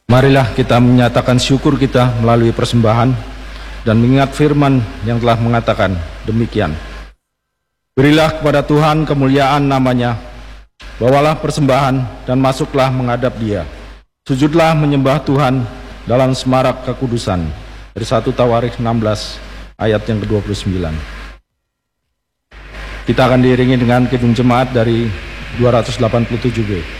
Marilah kita menyatakan syukur kita melalui persembahan dan mengingat firman yang telah mengatakan demikian. Berilah kepada Tuhan kemuliaan namanya, bawalah persembahan dan masuklah menghadap Dia. Sujudlah menyembah Tuhan dalam semarak kekudusan. Dari 1 Tawarikh 16 ayat yang ke-29. Kita akan diiringi dengan kidung jemaat dari 287B.